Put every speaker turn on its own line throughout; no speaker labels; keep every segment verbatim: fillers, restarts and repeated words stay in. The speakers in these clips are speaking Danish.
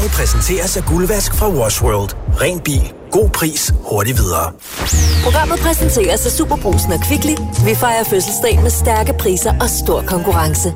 Programmet præsenteres af Guldvask fra Wash World. Ren bil. God pris. Hurtigt videre.
Programmet præsenteres af Superbrusen og Kvickly. Vi fejrer fødselsdag med stærke priser og stor konkurrence.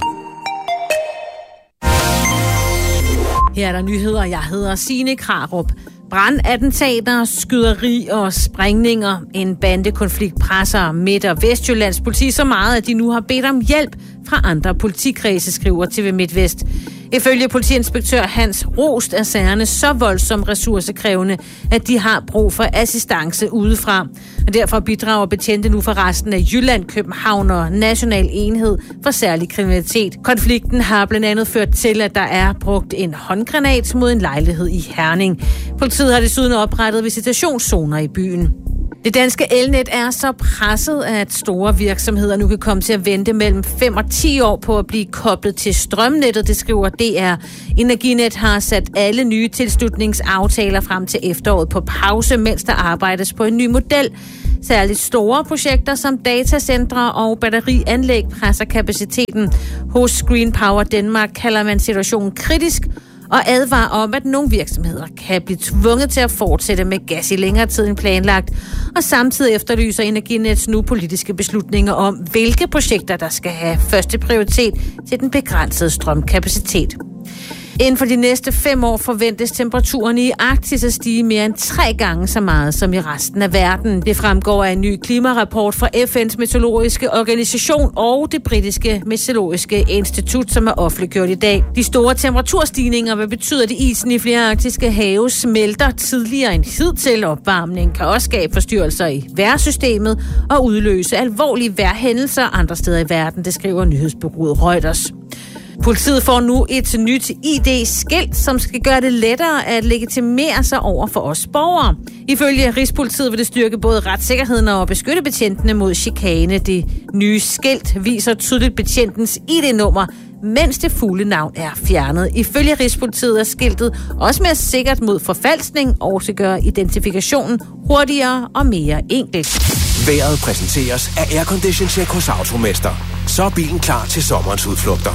Her er der nyheder. Jeg hedder Signe Krarup. Brandattentater, skyderi og sprængninger. En bandekonflikt presser Midt- og Vestjyllands politi så meget, at de nu har bedt om hjælp fra andre politikredse, skriver T V MidtVest. Ifølge politiinspektør Hans Rost er sagerne så voldsomt ressourcekrævende, at de har brug for assistance udefra. Og derfor bidrager betjente nu fra resten af Jylland, København og National Enhed for Særlig Kriminalitet. Konflikten har blandt andet ført til, at der er brugt en håndgranat mod en lejlighed i Herning. Politiet har desuden oprettet visitationszoner i byen. Det danske elnet er så presset, at store virksomheder nu kan komme til at vente mellem fem og ti år på at blive koblet til strømnettet, det skriver D R. Energinet har sat alle nye tilslutningsaftaler frem til efteråret på pause, mens der arbejdes på en ny model. Særligt store projekter som datacentre og batterianlæg presser kapaciteten. Hos Green Power Denmark kalder man situationen kritisk og advarer om, at nogle virksomheder kan blive tvunget til at fortsætte med gas i længere tid end planlagt, og samtidig efterlyser Energinets nu politiske beslutninger om, hvilke projekter, der skal have første prioritet til den begrænsede strømkapacitet. Inden for de næste fem år forventes temperaturen i Arktis at stige mere end tre gange så meget som i resten af verden. Det fremgår af en ny klimarapport fra F N's meteorologiske organisation og det britiske meteorologiske institut, som er offentliggjort i dag. De store temperaturstigninger vil betyde, at isen i flere arktiske have smelter tidligere end hidtil. Opvarmning kan også skabe forstyrrelser i vejrsystemet og udløse alvorlige vejrhændelser andre steder i verden, det skriver nyhedsbureauet Reuters. Politiet får nu et nyt I D-skilt, som skal gøre det lettere at legitimere sig over for os borgere. Ifølge Rigspolitiet vil det styrke både retssikkerheden og beskytte betjentene mod chikane. Det nye skilt viser tydeligt betjentens I D-nummer, mens det fulde navn er fjernet. Ifølge Rigspolitiet er skiltet også mere sikkert mod forfalskning og skal gøre identifikationen hurtigere og mere enkelt.
Vejret præsenteres af Aircondition Check hos Automester. Så er bilen klar til sommerens udflugter.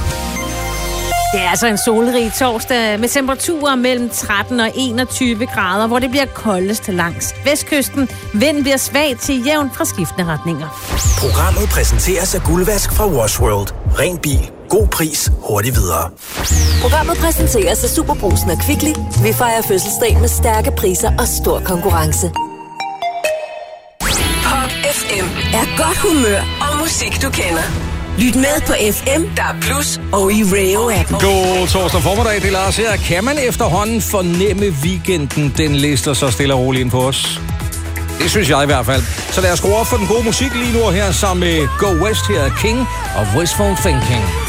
Det er altså en solrig torsdag med temperaturer mellem tretten og enogtyve grader, hvor det bliver koldest langs vestkysten. Vinden bliver svag til jævn fra skiftende retninger.
Programmet præsenteres af Guldvask fra Wash World. Ren bil. God pris. Hurtigt videre.
Programmet præsenteres af Superbrusen og Kvickly. Vi fejrer fødselsdag med stærke priser og stor konkurrence.
Pop F M er godt humør og musik, du kender. Lyt med på F M, der er plus, og i Radio-appen.
God torsdag formiddag, det er Lars her. Kan man efterhånden fornemme weekenden? Den lister så stille og roligt ind på os. Det synes jeg i hvert fald. Så lad os skrue op for den gode musik lige nu her sammen med Go West her, King of Wishful Thinking.